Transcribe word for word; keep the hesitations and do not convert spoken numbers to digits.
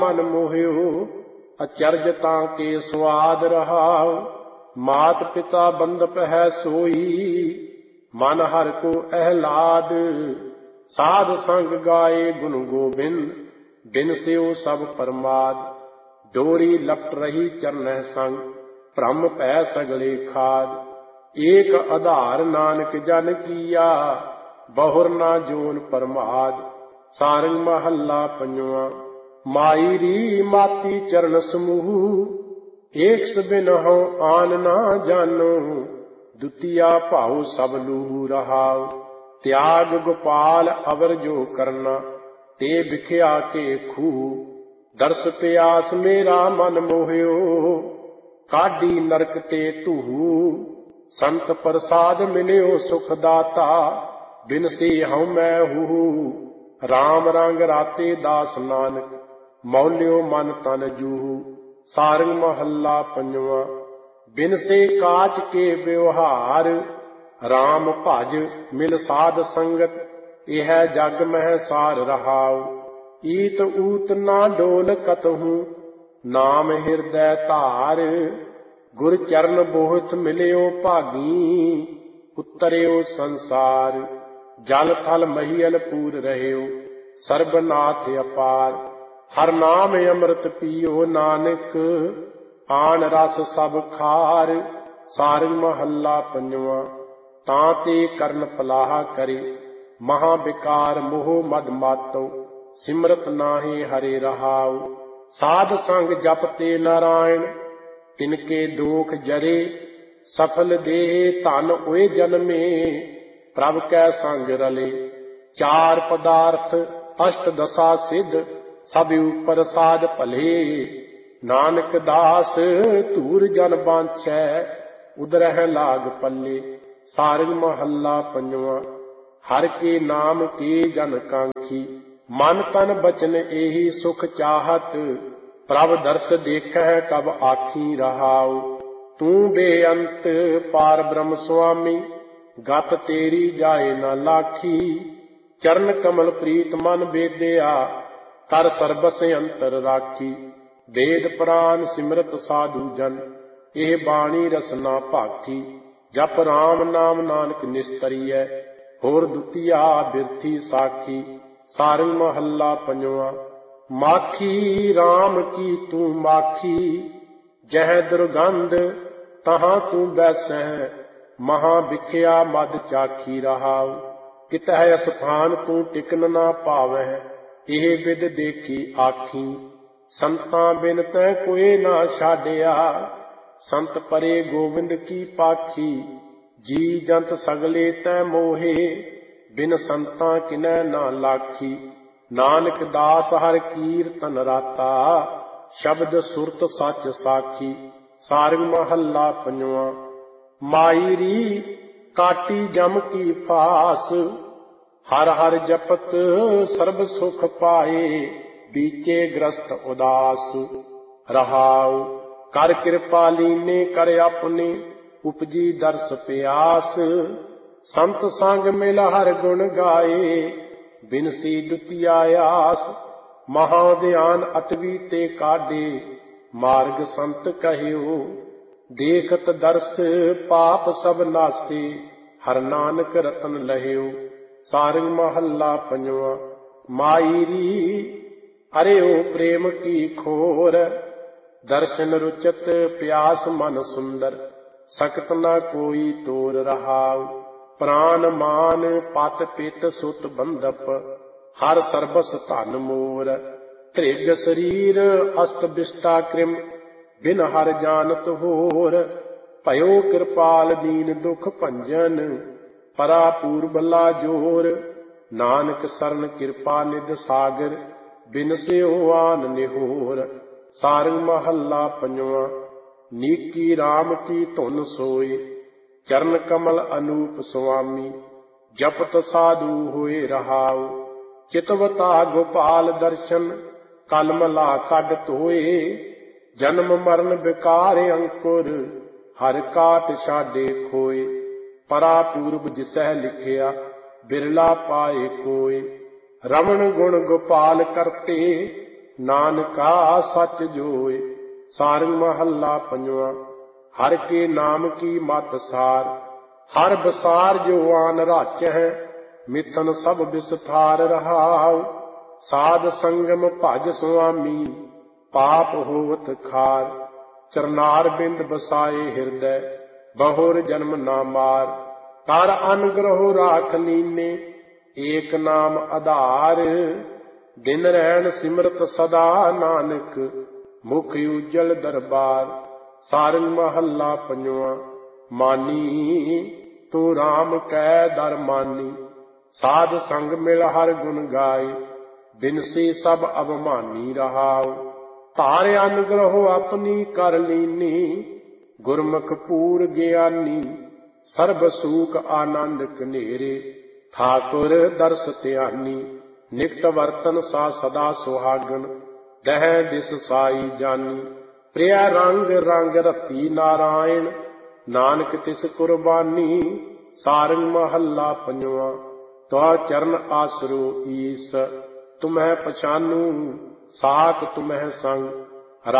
मन मोहियो अचरज ताके स्वाद रहाओ। मात पिता बंदप है सोई मन हर को अहलाद। साध संग गाए गुण गोबिंद बिन सेओ सब परमाद। डोरी लपट रही चरण संग भ्रम पै सगले खाद। एक आधार नानक जन किया बहुर ना जोन परमाद। सारंग महला पंजवा। माई री माती चरण समूह एक बिन हो आन ना जानो। दुतिया भाव सब लूह रहाओ। त्याग गोपाल अवर जो करना ते बिख्या के खूह। दर्श प्यास मेरा मन मोहियो काढ़ी नरक ते तूहू। संत प्रसाद मिलियो सुख दाता बिन से हूँ मैं हूँ। राम रंग राते दास नानक मौल्यो मन तन जूहू। सारंग महला पंजवा। बिन से काच के व्यवहार राम भज मिल साध संगत। यह जग मह सार रहाओ। ईत ऊत ना डोल कतहूँ नाम हृदय धार। गुर चरण बोहत मिलियो भागी उतरियो संसार। जल थल महियल पूर रहियो सर्बनाथ अपार। हर नाम अमृत पियो नानक आन रस सब खार। सारंग महला पंजवा। ताते करन पलाह करे महा विकार मोह मद मातो। सिमरत नाहि हरे रहाओ। साध संग जपते नारायण तिनके दोख जरे। सफल देह धन ओए जन्मे प्रभ कै संग रले। चार पदार्थ अष्ट दशा सिद्ध सब ऊपर साध भले। नानक दास धूर जन बांछै उदरह लाग पल्ले। सारंग महला पंजवा। हर के नाम के जन कांखी मन तन बचन एही सुख चाहत। प्रभ दर्श देखै कब आखी रहाओ। तू बेअंत पार ब्रह्म स्वामी गत तेरी जाए न लाखी। चरण कमल प्रीत मन बेदया कर सर्बस अंतर राखी। वेद पुराण सिमरत साधु जन ਇਹ ਬਾਣੀ ਰਸਨਾ ਭਾਖੀ। ਜਪ ਰਾਮ ਨਾਮ ਨਾਨਕ ਨਿਸਤਰੀਐ ਹੋਰ ਦੁਤੀਆ ਬਿਰਥੀ ਸਾਖੀ। ਸਾਰੰਗ ਮਹੱਲਾ ਪੰਜਵਾ। ਮਾਖੀ ਰਾਮ ਕੀ ਤੂੰ ਮਾਖੀ ਜਹ ਦੁਰਗੰਧ ਤਹਾਂ ਤੂੰ ਬੈਸੈ। ਮਹਾ ਵਿਖਿਆ ਮਦ ਚਾਖੀ ਰਹਾਉ। ਕਿਤਹਿ ਅਸਥਾਨ ਤੂੰ ਟਿਕਨ ਨਾ ਪਾਵਹਿ ਇਹ ਵਿਦ ਦੇਖੀ ਆਖੀ। ਸੰਤਾਂ ਬਿਨ ਤੈ ਕੋਏ ਨਾ ਛਾਡਿਆ ਸੰਤ ਪਰੇ ਗੋਬਿੰਦ ਕੀ ਪਾਖੀ। ਜੀ ਜੰਤ ਸਗਲੇ ਤੈ ਮੋਹੇ ਬਿਨ ਸੰਤਾਂ ਕਿਨੈ ਨਾ ਲਾਖੀ। ਨਾਨਕ ਦਾਸ ਹਰ ਕੀਰਤਨ ਰਾਤਾ ਸ਼ਬਦ ਸੁਰਤ ਸੱਚ ਸਾਖੀ। ਸਾਰੰਗ ਮਹੱਲਾ ਪੰਜਵਾ। ਮਾਈ ਰੀ ਕਾਟੀ ਜਮ ਕੀ ਫਾਸ ਹਰ ਹਰ ਜਪਤ ਸਰਬ ਸੁਖ ਪਾਏ। बीचे ग्रस्त उदास रहाओ। कर कृपा लीने कर अपने उपजी दर्श प्यास। संत संग मिल हर गुण गाए बिनसी दुतिया आस। महाध्यान अटवी ते काढे मार्ग संत कहियो। देखत दर्श पाप सब नासे हर नानक रतन लहियो। सारंग महल्ला पंजवा। माई री अरे ओ प्रेम की खोर दर्शन रुचत प्यास मन सुंदर। सकत न कोई तोर रहाव। प्राण मान पत पित सुत बंधप हर सर्बस धन मोर। त्रिग शरीर अस्त विष्टा कृम बिन हर जानत होर। भयो कृपाल दीन दुख भंजन परा पूर्बला जोर। नानक सरन कृपा निध सागर बिन सेओ आन निहोर। सारंग महल्ला पंजवा। नीकी राम की धुन सोई चरण कमल अनूप स्वामी। जपत साधु होए रहाओ। चितवता गोपाल दर्शन कलमला कड धोए। जन्म मरण विकार अंकुर हर काट छाडे खोए। परा पूर्व जिसह लिखिया बिरला पाए कोय। रमण गुण गोपाल करते नानका सच जोए। सारंग महला पंजवा। हर के नाम की मत सार, हर बसार जो आन राच है, मिथन सब विस्तार रहाव। साध संगम भज स्वामी, पाप होवत खार। चरनार बिंद बसाए हृदय, बहुर जन्म ना मार। कर अनुग्रह राख लीने, एक नाम आधार। दिन रैन सिमरत सदा नानक, मुख उज्जल दरबार। सारंग महला पंजवा। मानी तू राम कै दर मानी, साध संग मिल हर गुण गाए। बिनसी सब अवमानी रहाव। तारे अनुग्रह अपनी कर लीनी, गुरमुख पूर ज्ञानी। सर्ब सूख आनंद कनेरे, ठाकुर दर्श ध्यानी। निकट वर्तन सा सदा सुहागन, दह दिस साई जानी। प्रिय रंग रंग रती नारायण, नानक तिस कुर्बानी। सारंग महला पंजवा। तो चरण आसरो ईस, तुम्हें पछानू साख तुम्हें संग।